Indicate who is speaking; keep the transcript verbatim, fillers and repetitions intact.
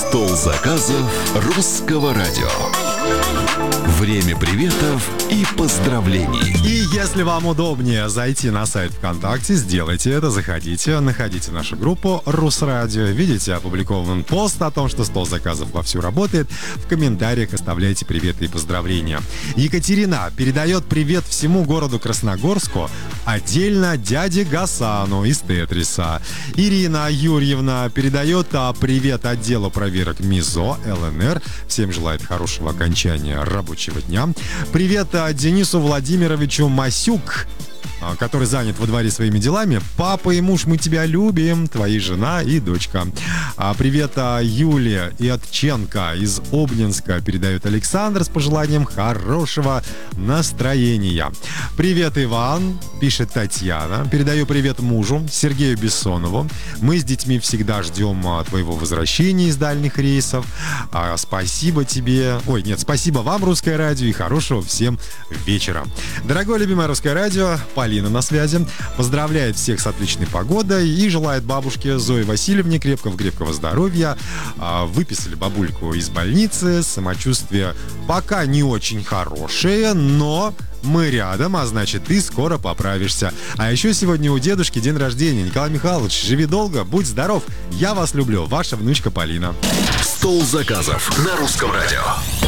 Speaker 1: Стол заказов русского радио. Время приветов и поздравлений.
Speaker 2: И если вам удобнее зайти на сайт ВКонтакте, сделайте это, заходите, находите нашу группу Русрадио, видите опубликован пост о том, что стол заказов вовсю работает, в комментариях оставляйте приветы и поздравления. Екатерина передает привет всему городу Красногорску, отдельно дяде Гасану из Тетриса. Ирина Юрьевна передает а, привет отделу проверок МИЗО, ЛНР, всем желает хорошего окончания рабочего дня. Привет а, Денису Владимировичу Масюк, который занят во дворе своими делами. Папа и муж, мы тебя любим, твои жена и дочка. А, привет а, Юлия Иотченко из Обнинска передает Александр с пожеланием хорошего настроения. Привет, Иван, пишет Татьяна. Передаю привет мужу Сергею Бессонову. Мы с детьми всегда ждем а, твоего возвращения из дальних рейсов. А, спасибо тебе. Ой, нет, спасибо вам, Русское радио, и хорошего всем вечера. Дорогое любимое Русское радио, Полина на связи. Поздравляет всех с отличной погодой и желает бабушке Зое Васильевне крепкого-крепкого здоровья. Выписали бабульку из больницы. Самочувствие пока не очень хорошее, но мы рядом, а значит, ты скоро поправишься. А еще сегодня у дедушки день рождения. Николай Михайлович, живи долго, будь здоров. Я вас люблю. Ваша внучка Полина.
Speaker 1: Стол заказов на русском радио.